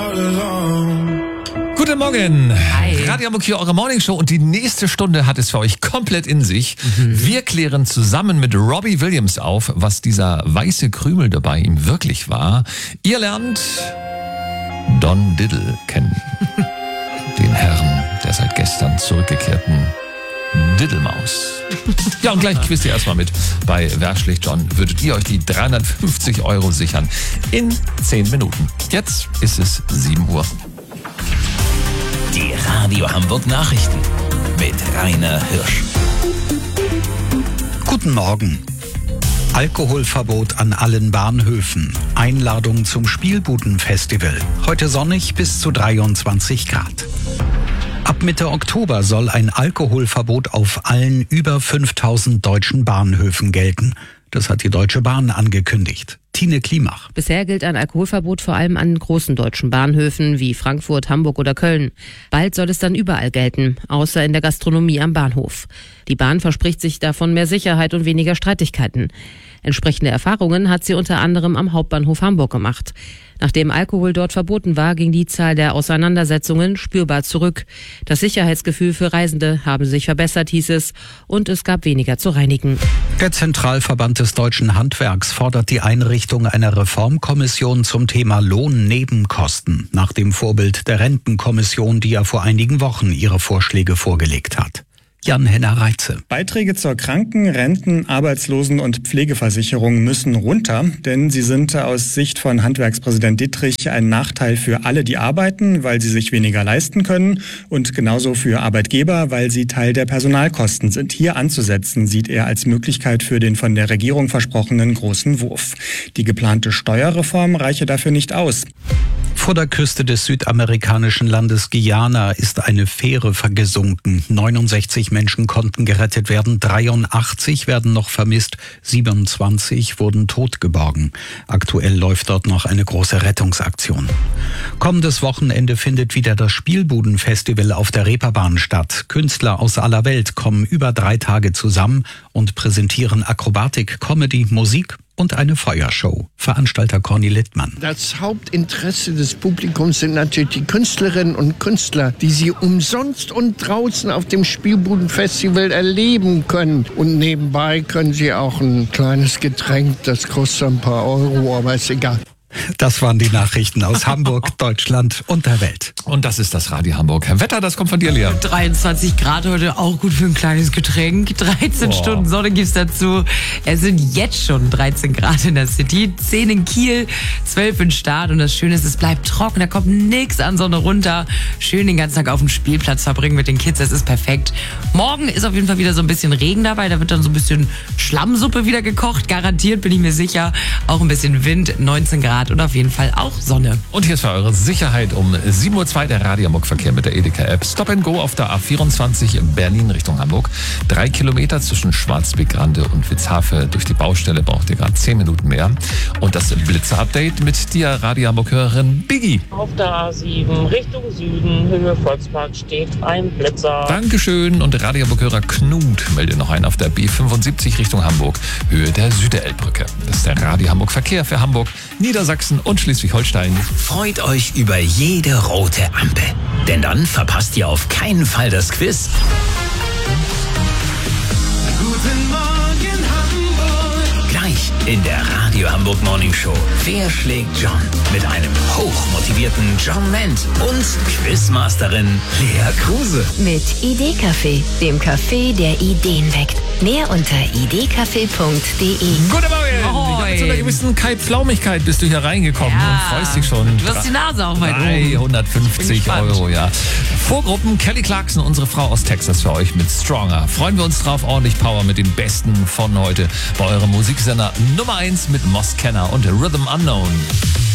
Guten Morgen. Hi. Radio Hamburg hier, eure Morningshow, und die nächste Stunde hat es für euch komplett in sich. Wir klären zusammen mit Robbie Williams auf, was dieser weiße Krümel dabei ihm wirklich war. Ihr lernt Don Diddle kennen. Den Herrn der seit gestern zurückgekehrten Diddlemaus. Ja, und gleich quizt ihr erstmal mit. Bei Wer schlägt John würdet ihr euch die 350 € sichern in 10 Minuten. Jetzt ist es 7 Uhr. Die Radio Hamburg Nachrichten mit Rainer Hirsch. Guten Morgen. Alkoholverbot an allen Bahnhöfen. Einladung zum Spielbudenfestival. Heute sonnig bis zu 23 Grad. Ab Mitte Oktober soll ein Alkoholverbot auf allen über 5000 deutschen Bahnhöfen gelten. Das hat die Deutsche Bahn angekündigt. Tine Klimach. Bisher gilt ein Alkoholverbot vor allem an großen deutschen Bahnhöfen wie Frankfurt, Hamburg oder Köln. Bald soll es dann überall gelten, außer in der Gastronomie am Bahnhof. Die Bahn verspricht sich davon mehr Sicherheit und weniger Streitigkeiten. Entsprechende Erfahrungen hat sie unter anderem am Hauptbahnhof Hamburg gemacht. Nachdem Alkohol dort verboten war, ging die Zahl der Auseinandersetzungen spürbar zurück. Das Sicherheitsgefühl für Reisende habe sich verbessert, hieß es, und es gab weniger zu reinigen. Der Zentralverband des deutschen Handwerks fordert die Einrichtung einer Reformkommission zum Thema Lohnnebenkosten, nach dem Vorbild der Rentenkommission, die ja vor einigen Wochen ihre Vorschläge vorgelegt hat. Jan-Henner Reitze. Beiträge zur Kranken-, Renten-, Arbeitslosen- und Pflegeversicherung müssen runter, denn sie sind aus Sicht von Handwerkspräsident Dittrich ein Nachteil für alle, die arbeiten, weil sie sich weniger leisten können, und genauso für Arbeitgeber, weil sie Teil der Personalkosten sind. Hier anzusetzen sieht er als Möglichkeit für den von der Regierung versprochenen großen Wurf. Die geplante Steuerreform reiche dafür nicht aus. Vor der Küste des südamerikanischen Landes Guyana ist eine Fähre gesunken. 69 Menschen konnten gerettet werden, 83 werden noch vermisst, 27 wurden totgeborgen. Aktuell läuft dort noch eine große Rettungsaktion. Kommendes Wochenende findet wieder das Spielbudenfestival auf der Reeperbahn statt. Künstler aus aller Welt kommen über 3 Tage zusammen und präsentieren Akrobatik, Comedy, Musik und eine Feuershow. Veranstalter Corny Littmann. Das Hauptinteresse des Publikums sind natürlich die Künstlerinnen und Künstler, die sie umsonst und draußen auf dem Spielbudenfestival erleben können. Und nebenbei können sie auch ein kleines Getränk, das kostet ein paar Euro, aber ist egal. Das waren die Nachrichten aus Hamburg, Deutschland und der Welt. Und das ist das Radio Hamburg. Wetter, das kommt von dir, Lea. 23 Grad heute, auch gut für ein kleines Getränk. 13 Stunden Sonne gibt's dazu. Es sind jetzt schon 13 Grad in der City, 10 in Kiel, 12 in Start. Und das Schöne ist, es bleibt trocken, da kommt nichts an Sonne runter. Schön den ganzen Tag auf dem Spielplatz verbringen mit den Kids, das ist perfekt. Morgen ist auf jeden Fall wieder so ein bisschen Regen dabei. Da wird dann so ein bisschen Schlammsuppe wieder gekocht. Garantiert, bin ich mir sicher. Auch ein bisschen Wind, 19 Grad. Und auf jeden Fall auch Sonne. Und hier ist für eure Sicherheit um 7.02 Uhr der Radio Hamburg Verkehr mit der Edeka-App. Stop and Go auf der A24 Berlin Richtung Hamburg. 3 Kilometer zwischen Schwarzbeck-Rande und Witzhafe. Durch die Baustelle braucht ihr gerade 10 Minuten mehr. Und das Blitzer-Update mit dir, Radio Hamburg-Hörerin Biggie. Auf der A7 Richtung Süden, Höhe Volkspark, steht ein Blitzer. Dankeschön. Und Radio Hamburg-Hörer Knut meldet noch ein auf der B75 Richtung Hamburg. Höhe der Süderelbbrücke. Das ist der Radio Hamburg Verkehr für Hamburg, Niedersachsen und Schleswig-Holstein. Freut euch über jede rote Ampel, denn dann verpasst ihr auf keinen Fall das Quiz. Guten Morgen Hamburg. Gleich in der Radio Hamburg Morning Show. Wer schlägt John? Mit einem hochmotivierten John Ment und Quizmasterin Lea Kruse. Mit Idee-Café, dem Café, der Ideen weckt. Mehr unter idcafé.de. Guten Morgen! Ja, zu einer gewissen Kaltflaumigkeit bist du hier reingekommen und freust dich schon. Du hast die Nase auch weit oben. 350 €, ja. Vorgruppen, Kelly Clarkson, unsere Frau aus Texas für euch mit Stronger. Freuen wir uns drauf, ordentlich Power mit den Besten von heute bei eurem Musiksender Nummer 1 mit Moss Kenner und Rhythm Unknown.